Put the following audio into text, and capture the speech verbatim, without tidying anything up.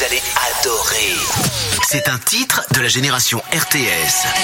vous allez adorer. C'est un titre de la génération R T S.